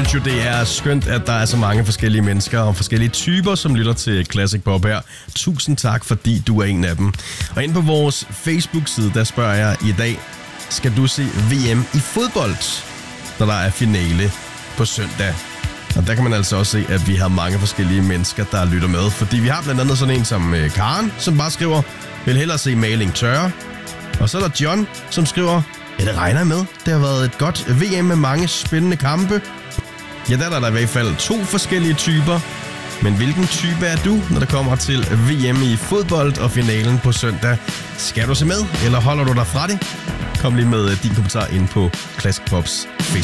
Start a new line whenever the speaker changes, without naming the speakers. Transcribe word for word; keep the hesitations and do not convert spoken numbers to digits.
synes jo, det er skønt, at der er så mange forskellige mennesker og forskellige typer, som lytter til Classic Pop her. Tusind tak, fordi du er en af dem. Og inde på vores Facebook-side, der spørger jeg i dag, skal du se V M i fodbold, når der er finale på søndag? Og der kan man altså også se, at vi har mange forskellige mennesker, der lytter med. Fordi vi har blandt andet sådan en som Karen, som bare skriver, vil hellere se maling tørre. Og så er der John, som skriver, ja, det regner med. Det har været et godt V M med mange spændende kampe. Ja, der er der i hvert fald to forskellige typer. Men hvilken type er du, når det kommer til V M i fodbold og finalen på søndag? Skal du se med, eller holder du dig fra det? Kom lige med din kommentar ind på Classic Pops Facebook.